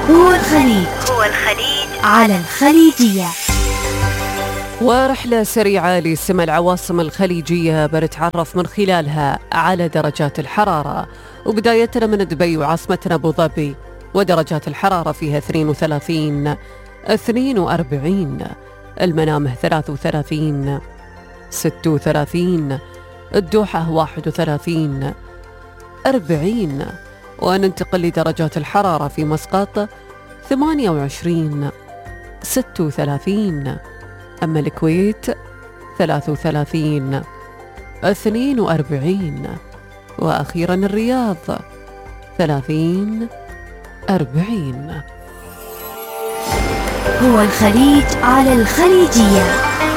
هو الخليج على الخليجية. ورحلة سريعة لسمع العواصم الخليجية بنتعرف من خلالها على درجات الحرارة، وبدايتنا من دبي وعاصمتنا أبو ظبي، ودرجات الحرارة فيها 32 42، المنامه 33 36، الدوحة 31 40، وننتقل لدرجات الحرارة في مسقط 28 36، أما الكويت 33 42، وأخيرا الرياض 30 40. هو الخليج على الخليجية.